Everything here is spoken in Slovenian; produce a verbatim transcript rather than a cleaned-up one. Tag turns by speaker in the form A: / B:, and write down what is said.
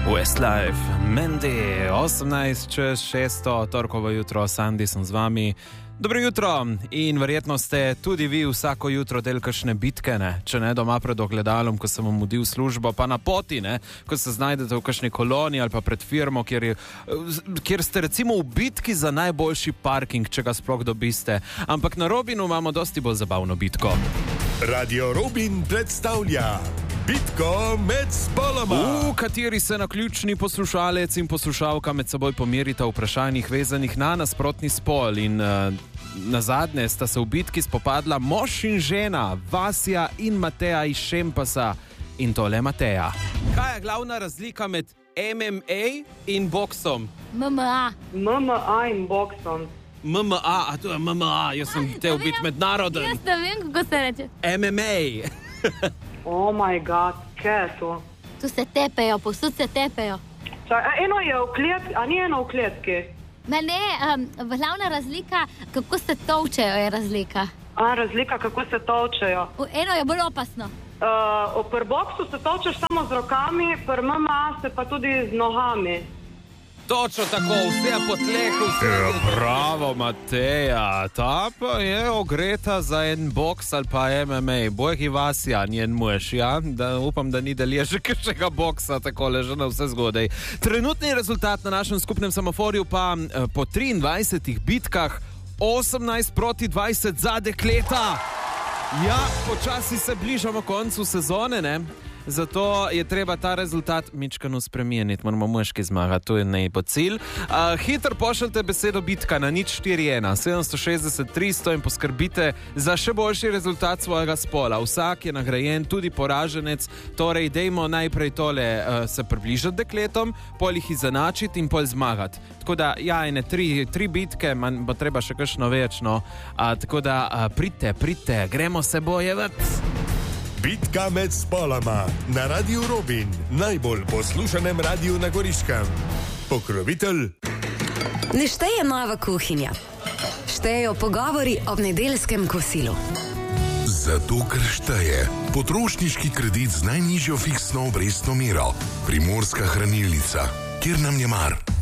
A: Westlife, Mandy, osemnajst čez šesto, torkovo jutro, Sandy sem z vami. Dobro jutro in verjetno ste tudi vi vsako jutro del kakšne bitke, ne? Če ne doma pred ogledalom, ko sem vam mudil službo, pa na poti, ne? Ko se znajdete v kakšni koloni ali pa pred firmo, kjer, je, kjer ste recimo v bitki za najboljši parking, če ga sploh dobiste. Ampak na Robinu imamo dosti bolj zabavno bitko.
B: Radio Robin predstavlja bitko med spoloma,
A: v kateri se naključni poslušalec in poslušalka med seboj pomerita v vprašanjih vezanih na nasprotni spol in uh, nazadnje sta se v bitki spopadla mož in žena, Vasja in Mateja iz Šempasa, in tole Mateja. Kaj je glavna razlika med M M A in boksom?
C: M M A.
D: M M A in boksom.
A: M M A, a to je M M A, jaz sem te biti mednaroden.
C: Jaz ne vem, kako se reče.
A: M M A.
D: Oh my god, kaj je to?
C: Tu se tepejo, posud se tepejo.
D: Čaj, a eno je v kletki, a ni eno v kletki?
C: Ne, ne, um, glavna razlika, kako se tolčejo, je razlika.
D: A, razlika, kako se tolčejo.
C: V eno je bolj opasno.
D: Uh, pri boksu se tolčeš samo z rokami, pri M M A se pa tudi z nohami.
A: Točno tako, vse po tlehu, vse. Ja, bravo, Mateja. Ta pa je ogreta za en boks ali pa M M A. Bojki Vasja, njen mož, ja? Da, upam, da ni delje že kakšnega boksa, tako leže na vse zgodaj. Trenutni rezultat na našem skupnem semaforju pa po triindvajsetih bitkah osemnajst proti dvajset za dekleta. Ja, počasi se bližamo koncu sezone, ne? Zato je treba ta rezultat mičkano spremeniti, moramo moški zmagati, to je najbolj cilj. Uh, Hitro pošljite besedo bitka na nič štiri ena sedemsto šestdeset tristo in poskrbite za še boljši rezultat svojega spola. Vsak je nagrajen, tudi poraženec, torej dejmo najprej tole uh, se približati dekletom, pol jih izenačiti in pol zmagati. Tako da, ja, ene tri, tri bitke, manj bo treba še kakšno več, no. Uh, tako da, uh, pridite, pridite, gremo se bojevati.
B: Bitka med spoloma na Radio Robin, najbolj poslušanem radiju na Goriškem. Pokrovitelj.
E: Ne šteje nova kuhinja, štejejo pogovori ob nedeljskem kosilu.
F: Zato, ker šteje potrošniški kredit z najnižjo fiksno obrestno mero, Primorska hranilnica, kjer nam je mar.